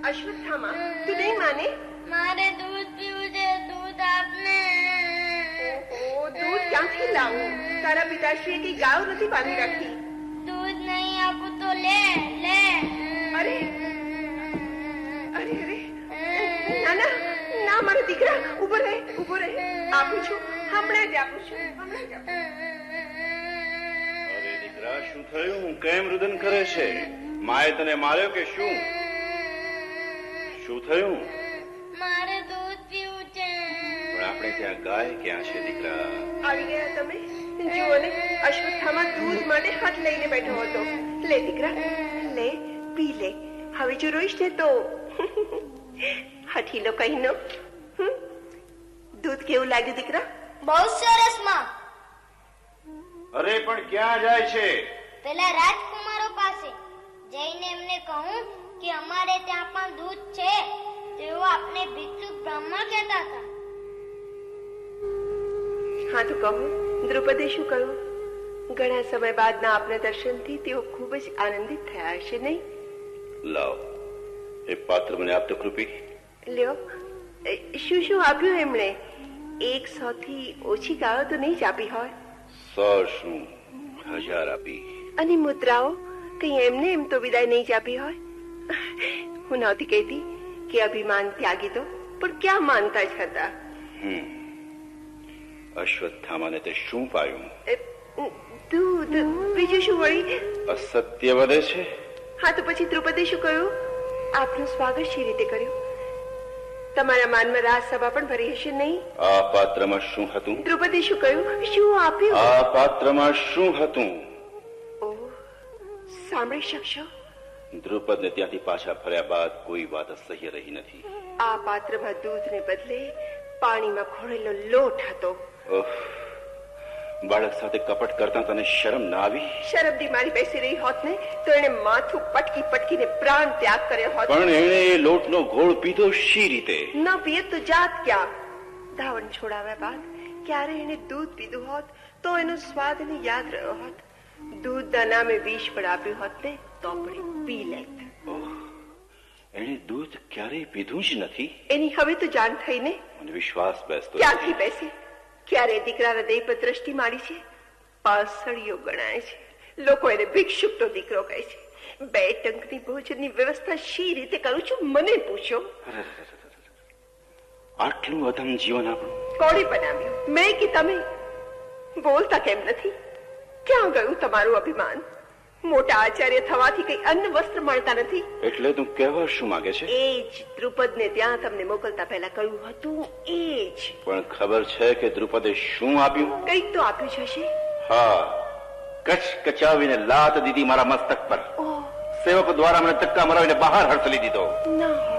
અશ્વત્થામા, તું નહીં માને? મારે દૂધ પીવું છે, દૂધ આપને. દૂધ ક્યાંથી લાવું? તારા પિતાશ્રીએ કઈ ગાવ નથી બાંધી રાખી. દૂધ નહીં આપું તો લે લે. અરે અરે અરે, ના ના ના મારા દીકરા, ઉભો રહે ઉભો રહે. આપું છું, હમણાં જ આપું છું, હમણાં જ આપું. અરે દીકરા, શું થયું? કેમ રુદન કરે છે? માએ તને માર્યો કે શું? શું થયું? મારે દૂધ પીવું છે. પણ આપણે ત્યાં ગાય ક્યાં છે દીકરા? આવી ગયા તમે? જુઓ ને, અશ્વત્થામા દૂધ માટે હાથ લઈને બેઠો હતો. લે દીકરા, લે પી લે. હવે જો રોઈશ ને તો હઠીલો કહીનો. દૂધ કેવું લાગ્યું દીકરા? બહુ સરસ માં. અરે પણ ક્યાં જાય છે? પેલા રાજકુમારો પાસે જઈને એમને કહું કે અમારે ત્યાં પણ દૂધ છે. તેઓ આપને ભિક્ષુક બ્રાહ્મણ કહેતા હતા. હા તો કહો, દ્રુપદે શું કહ્યું? ઘણા સમય બાદના આપના દર્શનથી તેઓ ખૂબ જ આનંદિત થયા હશે, નહીં? લાવ, એ પાત્ર મને આપતો કૃપી. લ્યો, શું શું આપ્યું એમણે? 100 થી ઓછી ગાળો તો નહીં જ આપી હોય? 100 શું, 1000 આપી. અને મુદ્રાઓ કઈ એમને એમ તો વિદાય નહીં જ આપી હોય? હું નહોતી કહેતી કે અભિમાન ત્યાગી દો, પણ ક્યાં માનતા જ હતા. અશ્વત્થામાને તે શું પાયું? દૂધ, બીજું શું વળી? અસત્ય વધે છે. હા તો પછી દ્રુપદે શું કહ્યું? આપનું સ્વાગત શી રીતે કર્યું? તમારા માનમાં રાજસભા પણ ભરી હશે, નહીં? આ પાત્રમાં શું હતું? દ્રુપદે શું કહ્યું? શું આપ્યું? આ પાત્રમાં શું હતું? ઓહ, સાંભળી શકશો? દ્રુપદને ત્યાંથી પાછા ફર્યા બાદ કોઈ વાત અસહ્ય રહી નથી. આ પાત્રમાં દૂધને બદલે પાણીમાં ઘોળેલો લોટ હતો. બાળક સાથે કપટ કરતા તને શરમ ના આવી? શરમથી મારી બેસી રહી હોત ને તો એને માથું પટકી પટકીને પ્રાણ ત્યાગ કર્યો હોત. પણ એણે એ લોટનો ઘોળ પીધો શી રીતે? ન પીએ તો જાત ક્યાં? ધાવણ છોડાવ્યા બાદ ક્યારે એને દૂધ પીધું હોત તો એનો સ્વાદ એને યાદ રહ્યો હોત. દૂધના નામે વિષ પણ આપ્યું હોત ને તો પણ પી લેત. એણે દૂધ ક્યારેય પીધું જ નથી. એની હવે તો જાણ થઈ ને. મને વિશ્વાસ બેસતો. ક્યાંથી બેસે? ક્યારે દીકરાના દેહ પર દ્રષ્ટિ મારી છે? પાસળીઓ ગણાય છે. લોકો એને ભિક્ષુકનો દીકરો કહે છે. 2 ટંકની ભોજનની વ્યવસ્થા શી રીતે કરું છું મને પૂછો. આટલું અધમ જીવન આપણું કોણે બનાવ્યું? મેં કે તમે? બોલતા કેમ નથી? ક્યાં ગયું તમારું અભિમાન? મોટા આચાર્ય થવાથી કઈ અન્ન વસ્ત્ર મળતા નથી. એટલે તું કહેવા શું માંગે છે? એ જ દ્રુપદને ત્યાં તમને મોકલતા પહેલા કહ્યું હતું એ જ. પણ ખબર છે કે દ્રુપદે શું આપ્યું? કંઈક તો આપ્યું જ હશે. હા, કચ કચાવીને લાત દીધી મારા મસ્તક પર. સેવકો દ્વારા મને ધક્કા મરાવીને બહાર હડસલી દીધો. ના